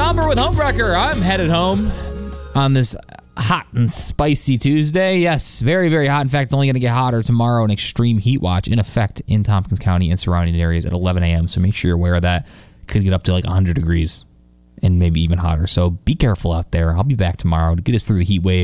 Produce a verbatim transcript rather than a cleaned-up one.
Bomber with Homewrecker. I'm headed home on this hot and spicy Tuesday. Yes, very, very hot. In fact, it's only going to get hotter tomorrow. An extreme heat watch in effect in Tompkins County and surrounding areas at eleven a.m. So make sure you're aware of that. Could get up to like one hundred degrees and maybe even hotter. So be careful out there. I'll be back tomorrow to get us through the heat wave.